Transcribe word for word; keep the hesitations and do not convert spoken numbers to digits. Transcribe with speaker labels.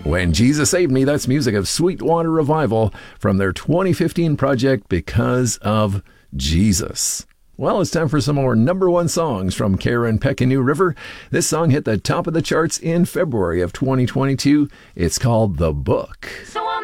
Speaker 1: When Jesus Saved Me, that's music of Sweetwater Revival from their twenty fifteen project, Because of Jesus. Well, it's time for some more number one songs from Karen Peck and New River. This song hit the top of the charts in February of twenty twenty-two. It's called The Book.
Speaker 2: So I'm